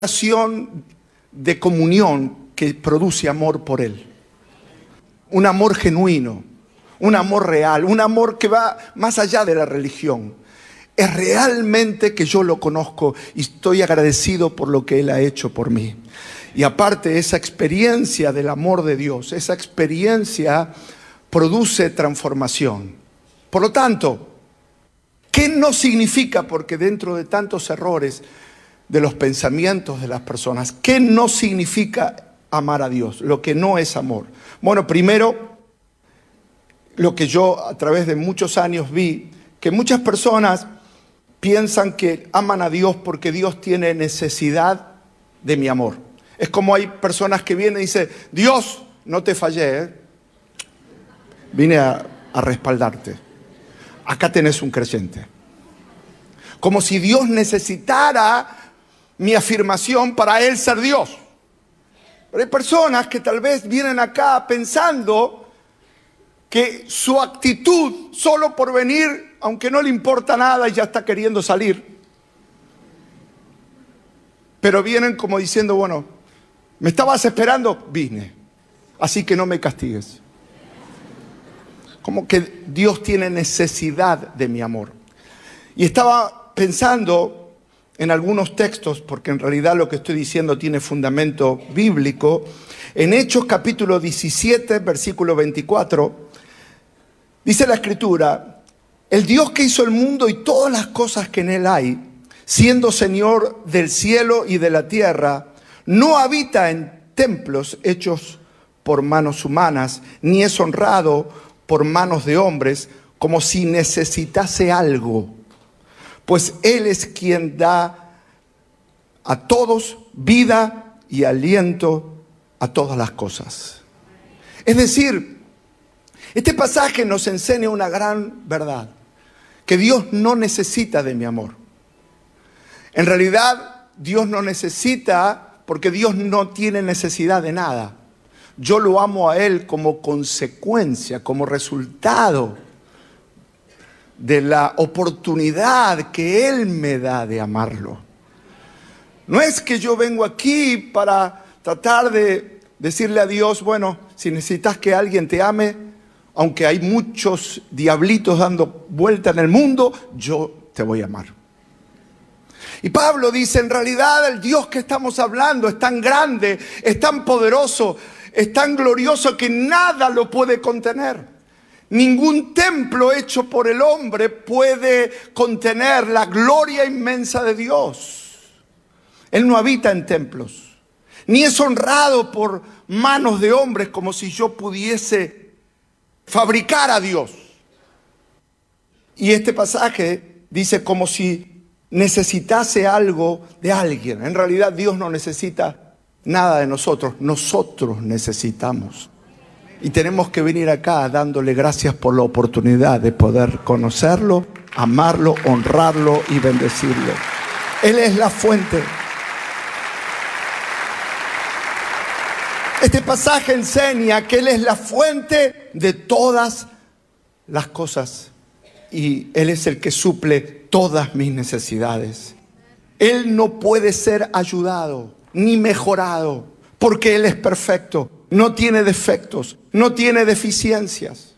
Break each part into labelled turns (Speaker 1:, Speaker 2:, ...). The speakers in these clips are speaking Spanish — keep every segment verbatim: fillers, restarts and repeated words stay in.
Speaker 1: relación de comunión que produce amor por Él. Un amor genuino, un amor real, un amor que va más allá de la religión. Es realmente que yo lo conozco y estoy agradecido por lo que Él ha hecho por mí. Y aparte, esa experiencia del amor de Dios, esa experiencia produce transformación. Por lo tanto, ¿qué no significa? Porque dentro de tantos errores de los pensamientos de las personas, ¿qué no significa amar a Dios? Lo que no es amor. Bueno, primero, lo que yo a través de muchos años vi, que muchas personas piensan que aman a Dios porque Dios tiene necesidad de mi amor. Es como hay personas que vienen y dicen, Dios, no te fallé, ¿eh? Vine a, a respaldarte. Acá tenés un creyente. Como si Dios necesitara mi afirmación para Él ser Dios. Pero hay personas que tal vez vienen acá pensando que su actitud, solo por venir, aunque no le importa nada y ya está queriendo salir, pero vienen como diciendo, bueno, ¿me estabas esperando? Vine, así que no me castigues. Como que Dios tiene necesidad de mi amor. Y estaba pensando en algunos textos, porque en realidad lo que estoy diciendo tiene fundamento bíblico. En Hechos capítulo diecisiete, versículo veinticuatro, dice la Escritura, el Dios que hizo el mundo y todas las cosas que en él hay, siendo Señor del cielo y de la tierra, no habita en templos hechos por manos humanas, ni es honrado por manos de hombres, como si necesitase algo. Pues Él es quien da a todos vida y aliento a todas las cosas. Es decir, este pasaje nos enseña una gran verdad, que Dios no necesita de mi amor. En realidad, Dios no necesita, porque Dios no tiene necesidad de nada. Yo lo amo a Él como consecuencia, como resultado de la oportunidad que Él me da de amarlo. No es que yo vengo aquí para tratar de decirle a Dios, bueno, si necesitas que alguien te ame, aunque hay muchos diablitos dando vuelta en el mundo, yo te voy a amar. Y Pablo dice, en realidad el Dios que estamos hablando es tan grande, es tan poderoso, es tan glorioso que nada lo puede contener. Ningún templo hecho por el hombre puede contener la gloria inmensa de Dios. Él no habita en templos, ni es honrado por manos de hombres como si yo pudiese fabricar a Dios. Y este pasaje dice como si necesitase algo de alguien. En realidad Dios no necesita nada de nosotros, nosotros necesitamos. Y tenemos que venir acá dándole gracias por la oportunidad de poder conocerlo, amarlo, honrarlo y bendecirlo. Él es la fuente. Este pasaje enseña que Él es la fuente de todas las cosas. Y Él es el que suple todas mis necesidades. Él no puede ser ayudado ni mejorado, porque Él es perfecto. No tiene defectos, no tiene deficiencias.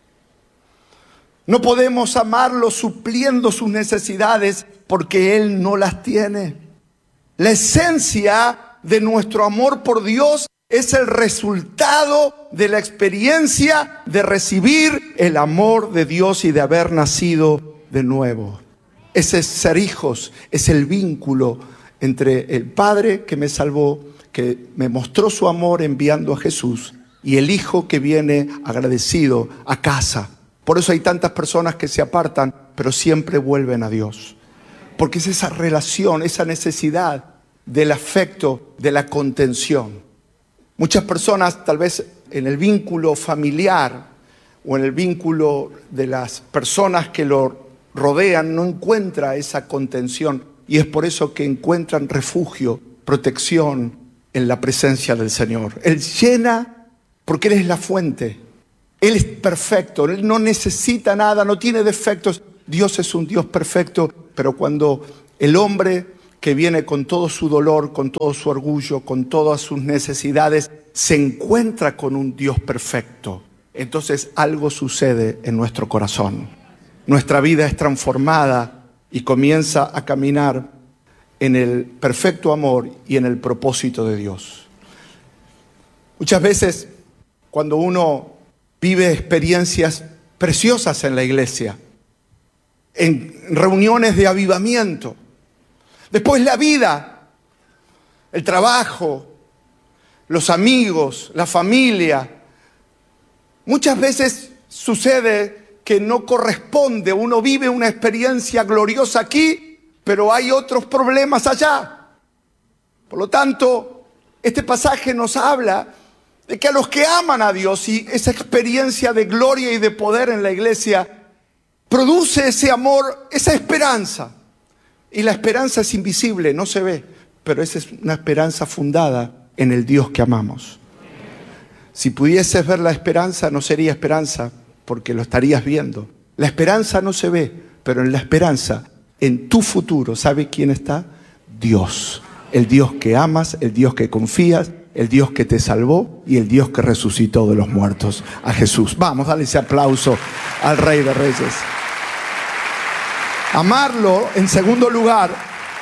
Speaker 1: No podemos amarlo supliendo sus necesidades porque Él no las tiene. La esencia de nuestro amor por Dios es el resultado de la experiencia de recibir el amor de Dios y de haber nacido de nuevo. Ese es ser hijos, es el vínculo entre el Padre que me salvó, que me mostró su amor enviando a Jesús, y el Hijo que viene agradecido a casa. Por eso hay tantas personas que se apartan, pero siempre vuelven a Dios. Porque es esa relación, esa necesidad del afecto, de la contención. Muchas personas, tal vez en el vínculo familiar o en el vínculo de las personas que lo rodean, no encuentran esa contención. Y es por eso que encuentran refugio, protección en la presencia del Señor. Él llena porque Él es la fuente. Él es perfecto, Él no necesita nada, no tiene defectos. Dios es un Dios perfecto, pero cuando el hombre que viene con todo su dolor, con todo su orgullo, con todas sus necesidades, se encuentra con un Dios perfecto. Entonces algo sucede en nuestro corazón. Nuestra vida es transformada y comienza a caminar en el perfecto amor y en el propósito de Dios. Muchas veces, cuando uno vive experiencias preciosas en la iglesia, en reuniones de avivamiento, después la vida, el trabajo, los amigos, la familia, muchas veces sucede que no corresponde. Uno vive una experiencia gloriosa aquí, pero hay otros problemas allá. Por lo tanto, este pasaje nos habla de que a los que aman a Dios y esa experiencia de gloria y de poder en la iglesia produce ese amor, esa esperanza. Y la esperanza es invisible, no se ve, pero esa es una esperanza fundada en el Dios que amamos. Si pudieses ver la esperanza, no sería esperanza, porque lo estarías viendo. La esperanza no se ve, pero en la esperanza, en tu futuro, ¿sabe quién está? Dios. El Dios que amas, el Dios que confías, el Dios que te salvó y el Dios que resucitó de los muertos, a Jesús. Vamos, dale ese aplauso al Rey de Reyes. Amarlo, en segundo lugar,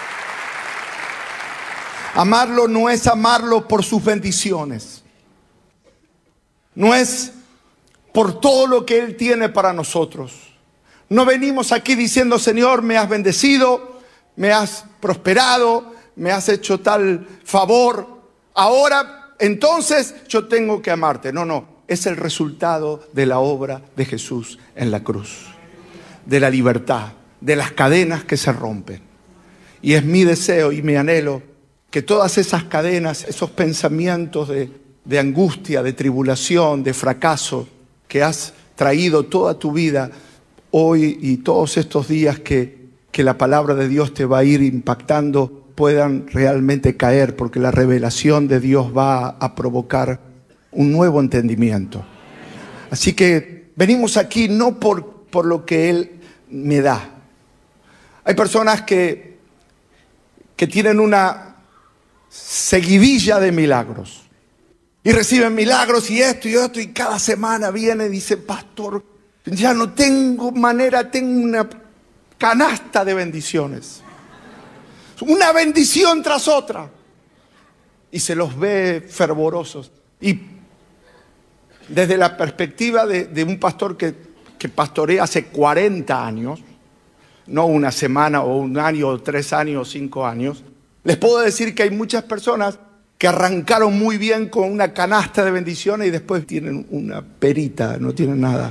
Speaker 1: amarlo no es amarlo por sus bendiciones. No es por todo lo que Él tiene para nosotros. No venimos aquí diciendo, Señor, me has bendecido, me has prosperado, me has hecho tal favor. Ahora, entonces, yo tengo que amarte. No, no, es el resultado de la obra de Jesús en la cruz. De la libertad, de las cadenas que se rompen. Y es mi deseo y mi anhelo que todas esas cadenas, esos pensamientos de, de angustia, de tribulación, de fracaso que has traído toda tu vida hoy y todos estos días que, que la palabra de Dios te va a ir impactando, puedan realmente caer, porque la revelación de Dios va a provocar un nuevo entendimiento. Así que venimos aquí no por, por lo que Él me da. Hay personas que, que tienen una seguidilla de milagros y reciben milagros y esto y esto, y cada semana viene y dice, pastor, ya no tengo manera, tengo una canasta de bendiciones. Una bendición tras otra. Y se los ve fervorosos. Y desde la perspectiva de, de un pastor que, que pastorea hace cuarenta años, no una semana o un año o tres años o cinco años, les puedo decir que hay muchas personas que arrancaron muy bien con una canasta de bendiciones y después tienen una perita, no tienen nada.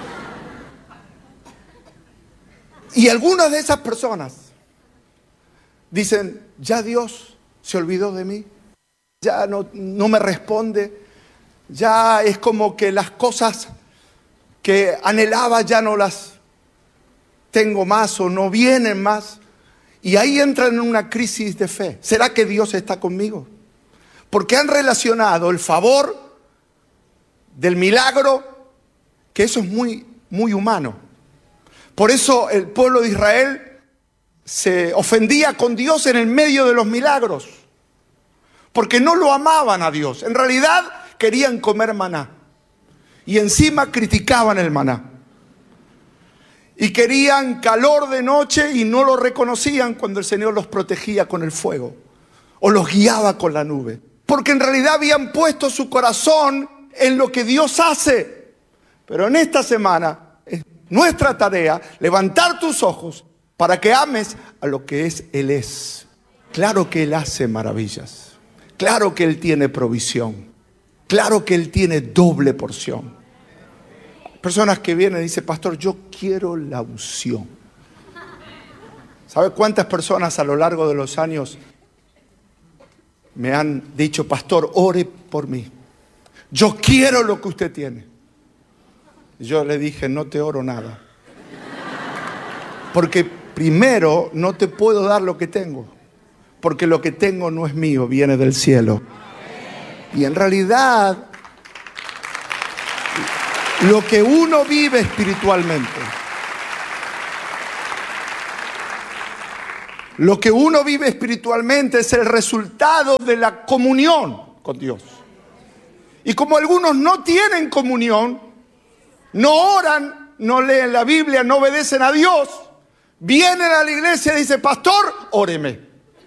Speaker 1: Y algunas de esas personas dicen, ya Dios se olvidó de mí, ya no, no me responde, ya es como que las cosas que anhelaba ya no las tengo más o no vienen más. Y ahí entran en una crisis de fe. ¿Será que Dios está conmigo? Porque han relacionado el favor del milagro, que eso es muy, muy humano. Por eso el pueblo de Israel se ofendía con Dios en el medio de los milagros, porque no lo amaban a Dios. En realidad querían comer maná y encima criticaban el maná. Y querían calor de noche y no lo reconocían cuando el Señor los protegía con el fuego o los guiaba con la nube. Porque en realidad habían puesto su corazón en lo que Dios hace. Pero en esta semana es nuestra tarea levantar tus ojos para que ames a lo que es Él es. Claro que Él hace maravillas. Claro que Él tiene provisión. Claro que Él tiene doble porción. Personas que vienen y dicen, pastor, yo quiero la unción. ¿Sabe cuántas personas a lo largo de los años me han dicho, pastor, ore por mí? Yo quiero lo que usted tiene. Yo le dije, no te oro nada. Porque primero no te puedo dar lo que tengo. Porque lo que tengo no es mío, viene del cielo. Y en realidad, lo que uno vive espiritualmente, Lo que uno vive espiritualmente es el resultado de la comunión con Dios. Y como algunos no tienen comunión, no oran, no leen la Biblia, no obedecen a Dios, vienen a la iglesia y dicen, pastor, óreme.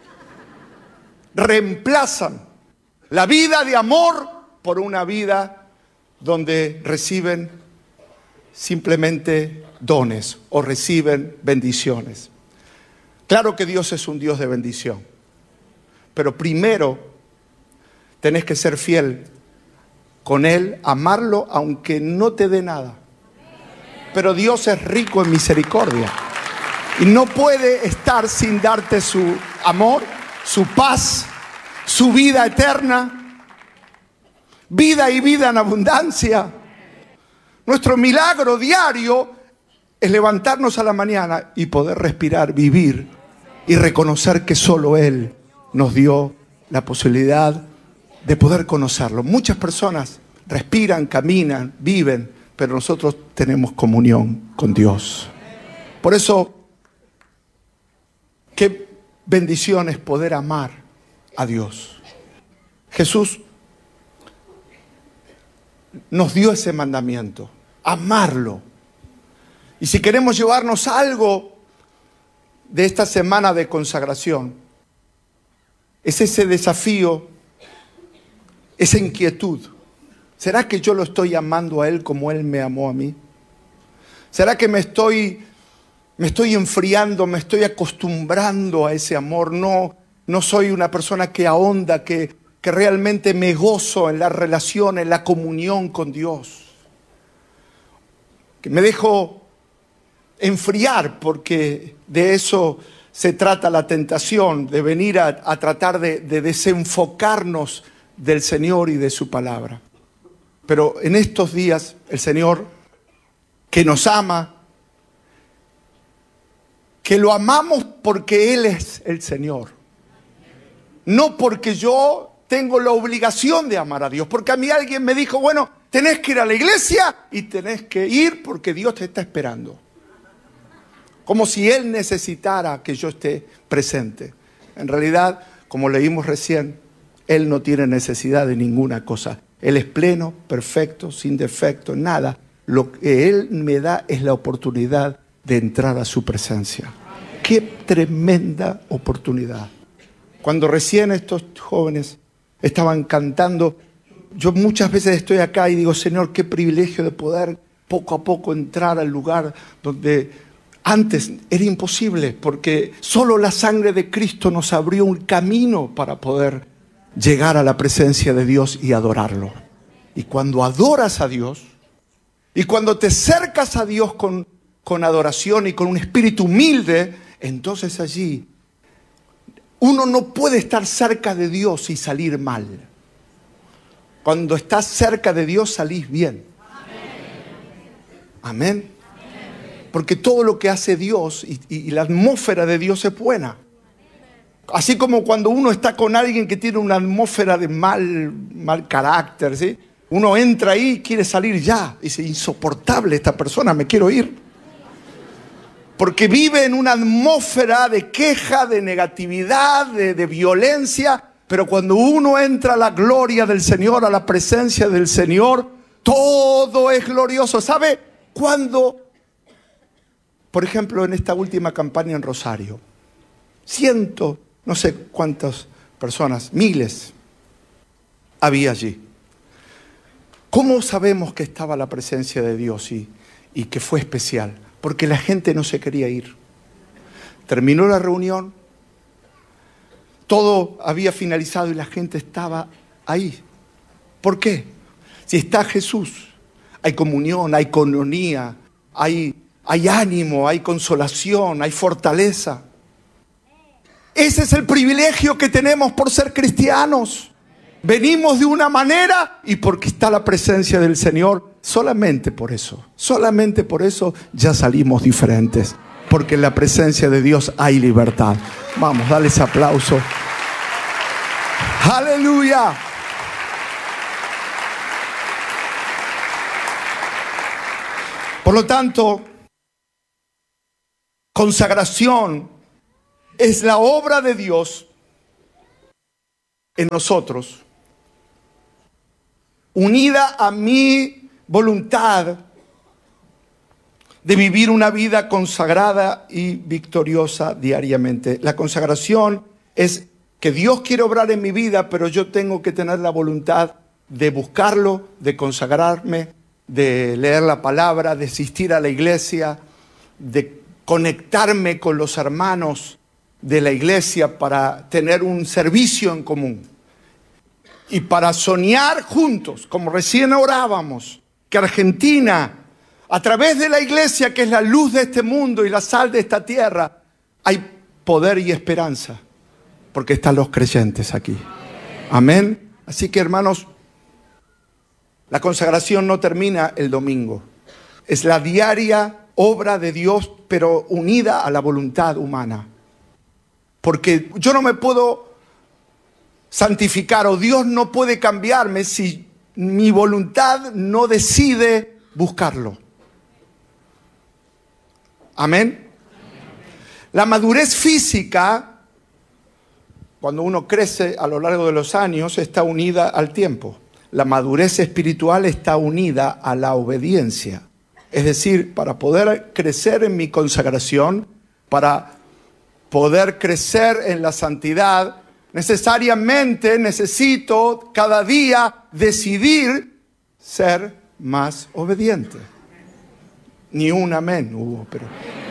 Speaker 1: Reemplazan la vida de amor por una vida donde reciben simplemente dones o reciben bendiciones. Claro que Dios es un Dios de bendición, pero primero tenés que ser fiel con Él, amarlo aunque no te dé nada. Pero Dios es rico en misericordia y no puede estar sin darte su amor, su paz, su vida eterna, vida y vida en abundancia. Nuestro milagro diario es levantarnos a la mañana y poder respirar, vivir y reconocer que solo Él nos dio la posibilidad de poder conocerlo. Muchas personas respiran, caminan, viven, pero nosotros tenemos comunión con Dios. Por eso, qué bendición es poder amar a Dios. Jesús nos dio ese mandamiento, amarlo. Y si queremos llevarnos algo de esta semana de consagración, es ese desafío, esa inquietud. ¿Será que yo lo estoy amando a Él como Él me amó a mí? ¿Será que me estoy, me estoy enfriando, me estoy acostumbrando a ese amor? No, no soy una persona que ahonda, que, que realmente me gozo en la relación, en la comunión con Dios. Que me dejo enfriar, porque de eso se trata la tentación, de venir a, a tratar de, de desenfocarnos del Señor y de su palabra. Pero en estos días el Señor, que nos ama, que lo amamos porque Él es el Señor, no porque yo tengo la obligación de amar a Dios, porque a mí alguien me dijo, bueno, tenés que ir a la iglesia y tenés que ir porque Dios te está esperando. Como si Él necesitara que yo esté presente. En realidad, como leímos recién, Él no tiene necesidad de ninguna cosa. Él es pleno, perfecto, sin defecto, nada. Lo que Él me da es la oportunidad de entrar a su presencia. ¡Qué tremenda oportunidad! Cuando recién estos jóvenes estaban cantando, yo muchas veces estoy acá y digo, Señor, qué privilegio de poder poco a poco entrar al lugar donde antes era imposible, porque solo la sangre de Cristo nos abrió un camino para poder llegar a la presencia de Dios y adorarlo. Y cuando adoras a Dios, y cuando te acercas a Dios con, con adoración y con un espíritu humilde, entonces allí uno no puede estar cerca de Dios y salir mal. Cuando estás cerca de Dios salís bien. Amén. Porque todo lo que hace Dios y, y, y la atmósfera de Dios es buena. Así como cuando uno está con alguien que tiene una atmósfera de mal, mal carácter, ¿sí? Uno entra ahí y quiere salir ya. Dice, insoportable esta persona, me quiero ir. Porque vive en una atmósfera de queja, de negatividad, de, de violencia. Pero cuando uno entra a la gloria del Señor, a la presencia del Señor, todo es glorioso. ¿Sabe cuándo? Por ejemplo, en esta última campaña en Rosario, ciento, no sé cuántas personas, miles, había allí. ¿Cómo sabemos que estaba la presencia de Dios y, y que fue especial? Porque la gente no se quería ir. Terminó la reunión, todo había finalizado y la gente estaba ahí. ¿Por qué? Si está Jesús, hay comunión, hay coinonía, hay... Hay ánimo, hay consolación, hay fortaleza. Ese es el privilegio que tenemos por ser cristianos. Venimos de una manera y porque está la presencia del Señor, solamente por eso, solamente por eso ya salimos diferentes. Porque en la presencia de Dios hay libertad. Vamos, dale ese aplauso. ¡Aleluya! Por lo tanto, consagración es la obra de Dios en nosotros, unida a mi voluntad de vivir una vida consagrada y victoriosa diariamente. La consagración es que Dios quiere obrar en mi vida, pero yo tengo que tener la voluntad de buscarlo, de consagrarme, de leer la palabra, de asistir a la iglesia, de conectarme con los hermanos de la iglesia para tener un servicio en común y para soñar juntos, como recién orábamos, que Argentina, a través de la iglesia, que es la luz de este mundo y la sal de esta tierra, hay poder y esperanza, porque están los creyentes aquí. Amén. Así que, hermanos, la consagración no termina el domingo. Es la diaria obra de Dios, pero unida a la voluntad humana. Porque yo no me puedo santificar o Dios no puede cambiarme si mi voluntad no decide buscarlo. Amén. La madurez física, cuando uno crece a lo largo de los años, está unida al tiempo. La madurez espiritual está unida a la obediencia. Es decir, para poder crecer en mi consagración, para poder crecer en la santidad, necesariamente necesito cada día decidir ser más obediente. Ni un amén hubo, pero...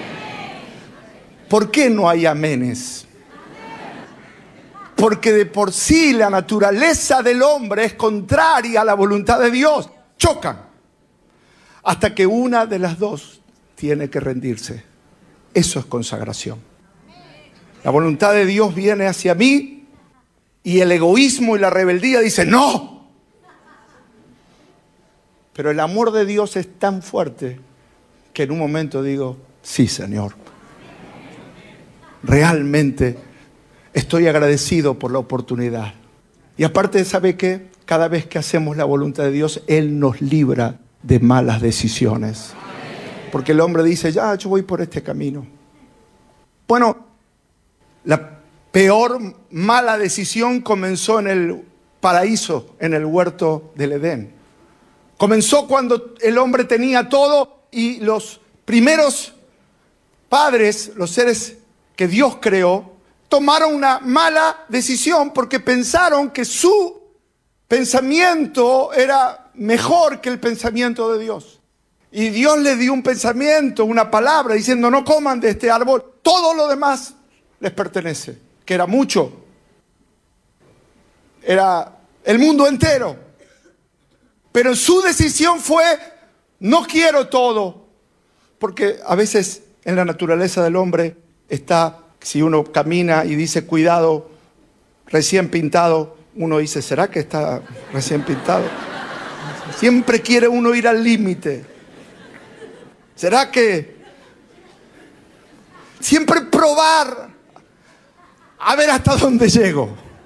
Speaker 1: ¿Por qué no hay amenes? Porque de por sí la naturaleza del hombre es contraria a la voluntad de Dios. Chocan. Hasta que una de las dos tiene que rendirse. Eso es consagración. La voluntad de Dios viene hacia mí y el egoísmo y la rebeldía dicen ¡no! Pero el amor de Dios es tan fuerte que en un momento digo, sí, Señor. Realmente estoy agradecido por la oportunidad. Y aparte, ¿sabe qué? Cada vez que hacemos la voluntad de Dios, Él nos libra de malas decisiones. Porque el hombre dice, ya, yo voy por este camino. Bueno, la peor mala decisión comenzó en el paraíso, en el huerto del Edén. Comenzó cuando el hombre tenía todo y los primeros padres, los seres que Dios creó, tomaron una mala decisión porque pensaron que su pensamiento era mejor que el pensamiento de Dios. Y Dios les dio un pensamiento, una palabra, diciendo no coman de este árbol, todo lo demás les pertenece, que era mucho. Era el mundo entero. Pero su decisión fue, no quiero todo. Porque a veces en la naturaleza del hombre está, si uno camina y dice cuidado, recién pintado, uno dice, ¿será que está recién pintado? Siempre quiere uno ir al límite. ¿Será que siempre probar a ver hasta dónde llego?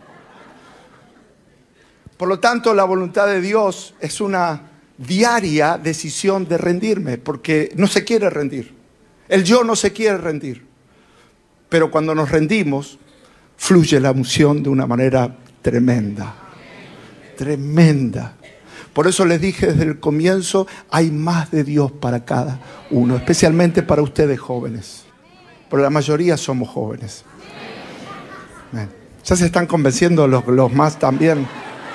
Speaker 1: Por lo tanto, la voluntad de Dios es una diaria decisión de rendirme, porque no se quiere rendir. El yo no se quiere rendir. Pero cuando nos rendimos, fluye la unción de una manera tremenda. Tremenda. Por eso les dije desde el comienzo, hay más de Dios para cada uno, especialmente para ustedes jóvenes. Pero la mayoría somos jóvenes. Bien. Ya se están convenciendo los, los más también.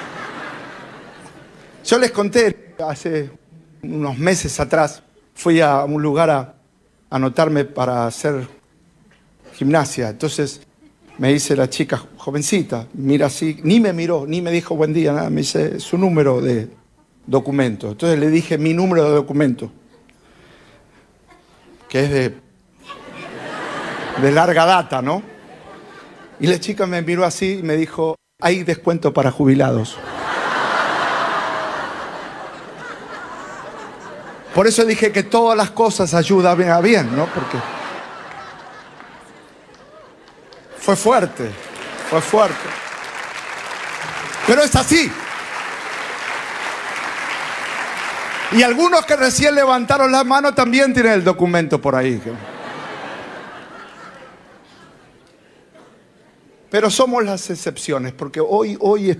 Speaker 1: Yo les conté hace unos meses atrás, fui a un lugar a anotarme para hacer gimnasia. Entonces me dice la chica, jovencita, mira así, ni me miró, ni me dijo buen día, nada, me dice su número de documento. Entonces le dije mi número de documento, que es de, de larga data, ¿no? Y la chica me miró así y me dijo, hay descuento para jubilados. Por eso dije que todas las cosas ayudan a bien, ¿no? Porque fue fuerte, fue fuerte. Pero es así. Y algunos que recién levantaron las manos también tienen el documento por ahí. Pero somos las excepciones, porque hoy, hoy